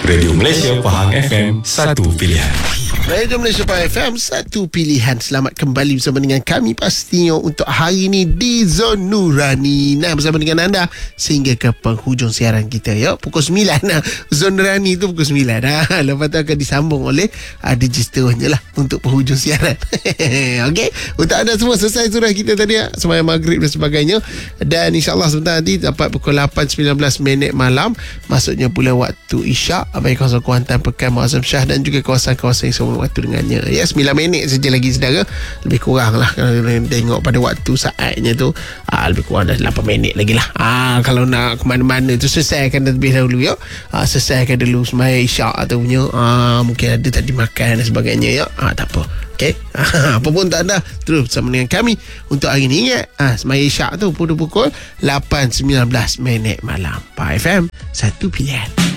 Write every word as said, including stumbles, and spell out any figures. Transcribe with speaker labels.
Speaker 1: Radio Malaysia Pahang F M, satu pilihan.
Speaker 2: Radio Malaysia Pahang F M, satu pilihan. Selamat kembali bersama dengan kami pastinya untuk hari ini di Zon Nurani. Nah, bersama dengan anda sehingga ke penghujung siaran kita ya. Pukul sembilan. Nah, Zon Nurani tu pukul sembilan. Nah, lepas tu akan disambung oleh uh, D J seterusnya lah untuk penghujung siaran. Okey, untuk anda semua selesai surah kita tadi ya, sembahyang maghrib dan sebagainya. Dan insyaAllah sebentar nanti dapat pukul lapan sembilan belas minit malam, maksudnya pula waktu Isyak bagi kawasan Kuantan, Pekan, Muazzam Shah dan juga kawasan-kawasan yang sama waktu dengannya. Ya, sembilan minit saja lagi saudara. Lebih kurang lah kalau tengok pada waktu saatnya tu, aa, lebih kurang dah lapan minit lagi lah. Aa, kalau nak ke mana-mana tu selesaikan terlebih dahulu ya. Aa, selesaikan dulu sembahyang Isyak atau punya, aa, mungkin ada tadi makan dan sebagainya ya. Aa, tak apa. Okey. Apa pun tak ada, terus bersama dengan kami untuk hari ni. Ingat, ah, sembahyang Isyak tu pada pukul lapan sembilan belas minit malam. Pahang F M, satu pilihan.